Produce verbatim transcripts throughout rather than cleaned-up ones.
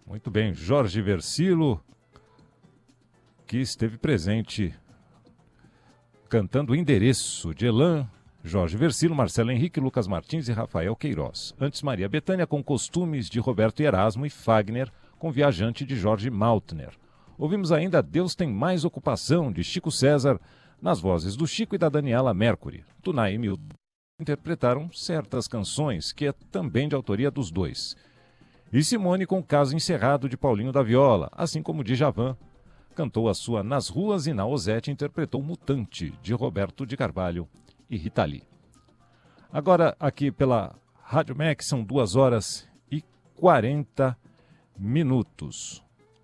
Muito bem, Jorge Versilo, que esteve presente cantando o endereço de Elan, Jorge Versilo, Marcelo Henrique, Lucas Martins e Rafael Queiroz. Antes, Maria Bethânia com costumes de Roberto Erasmo e Fagner com Viajante de Jorge Maltner. Ouvimos ainda Deus Tem Mais Ocupação de Chico César, nas vozes do Chico e da Daniela Mercury. Tunay e Milton interpretaram certas canções, que é também de autoria dos dois. E Simone com Caso Encerrado de Paulinho da Viola, assim como Djavan cantou a sua Nas Ruas e na Ozete interpretou Mutante de Roberto de Carvalho e Rita Lee. Agora aqui pela Rádio M E C são duas horas e quarenta minutos.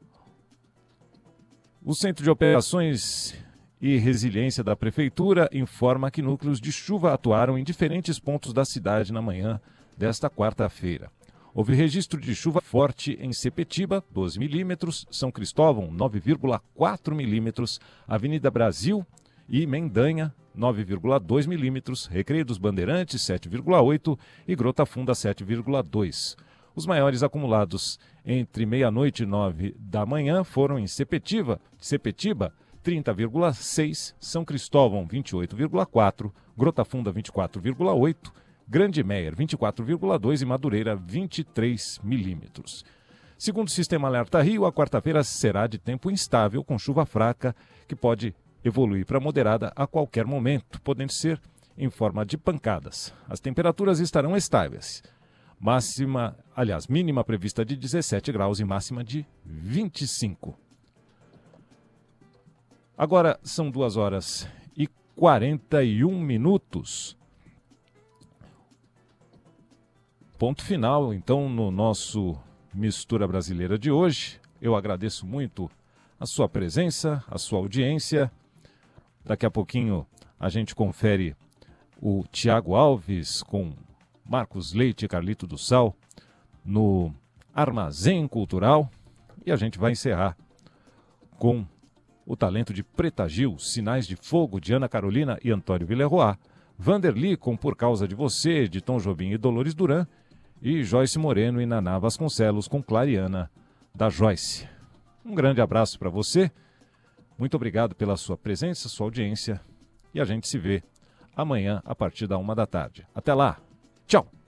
O Centro de Operações e Resiliência da Prefeitura informa que núcleos de chuva atuaram em diferentes pontos da cidade na manhã desta quarta-feira. Houve registro de chuva forte em Sepetiba, doze milímetros, São Cristóvão, nove vírgula quatro milímetros, Avenida Brasil e Mendanha, nove vírgula dois milímetros, Recreio dos Bandeirantes, sete vírgula oito e Grota Funda, sete vírgula dois. Os maiores acumulados entre meia-noite e nove da manhã foram em Sepetiba, Sepetiba trinta vírgula seis, São Cristóvão, vinte e oito vírgula quatro, Grota Funda, vinte e quatro vírgula oito, Grande Meier, vinte e quatro vírgula dois e Madureira, vinte e três milímetros. Segundo o Sistema Alerta Rio, a quarta-feira será de tempo instável, com chuva fraca, que pode evoluir para moderada a qualquer momento, podendo ser em forma de pancadas. As temperaturas estarão estáveis. Máxima, aliás, mínima prevista de dezessete graus e máxima de vinte e cinco. Agora são duas horas e quarenta e um minutos. Ponto final, então, no nosso Mistura Brasileira de hoje. Eu agradeço muito a sua presença, a sua audiência. Daqui a pouquinho a gente confere o Tiago Alves com Marcos Leite e Carlito do Sal no Armazém Cultural. E a gente vai encerrar com o talento de Preta Gil, Sinais de Fogo, de Ana Carolina e Antônio Villeroy, Vanderly com Por Causa de Você, de Tom Jobim e Dolores Duran, e Joyce Moreno e Naná Vasconcelos com Clariana, da Joyce. Um grande abraço para você, muito obrigado pela sua presença, sua audiência, e a gente se vê amanhã a partir da uma da tarde. Até lá, tchau!